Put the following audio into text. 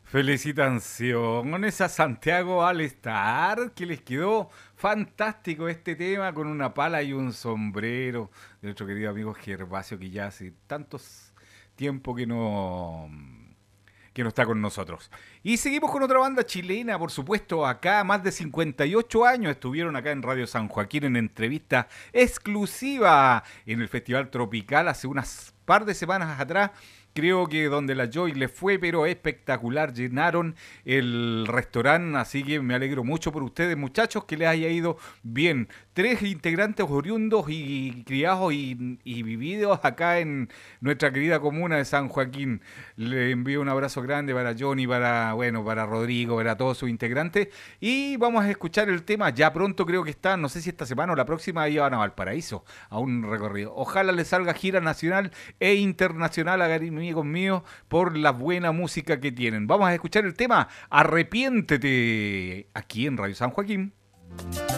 Felicitaciones a Santiago All Star, que les quedó fantástico este tema con una pala y un sombrero de nuestro querido amigo Gervasio, que ya hace tantos tiempo que no está con nosotros. Y seguimos con otra banda chilena, por supuesto, acá más de 58 años estuvieron acá en Radio San Joaquín en entrevista exclusiva en el Festival Tropical hace unas par de semanas atrás. Creo que donde la Joy les fue, pero espectacular. Llenaron el restaurante, así que me alegro mucho por ustedes, muchachos, que les haya ido bien. Tres integrantes oriundos y criados y vividos acá en nuestra querida comuna de San Joaquín. Le envío un abrazo grande para Johnny, para Rodrigo, para todos sus integrantes. Y vamos a escuchar el tema. Ya pronto creo que está, no sé si esta semana o la próxima, iban a Valparaíso, a un recorrido. Ojalá les salga gira nacional e internacional a amigos míos por la buena música que tienen. Vamos a escuchar el tema Arrepiéntete aquí en Radio San Joaquín.